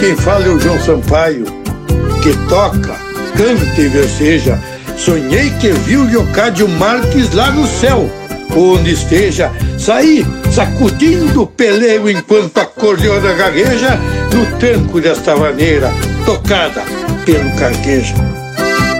Quem fala é o João Sampaio, que toca, canta e verseja. Sonhei que vi o Leocádio Marques lá no céu, onde esteja. Saí sacudindo o pelego enquanto a cordiona gagueja no tranco desta maneira, tocada pelo carqueja.